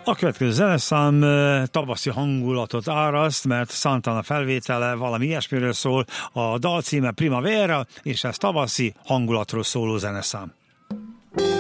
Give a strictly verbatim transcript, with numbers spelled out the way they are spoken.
A következő zeneszám eh, tavaszi hangulatot áraszt, mert Santana felvétele valami ilyesmiről szól. A dal címe Primavera, és ez tavaszi hangulatról szóló zeneszám.